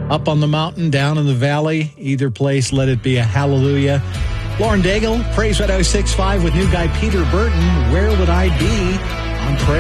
Up on the mountain, down in the valley, either place, let it be a hallelujah. Lauren Daigle, Praise Radio 6.5 with new guy Peter Burton. Where would I be on Praise?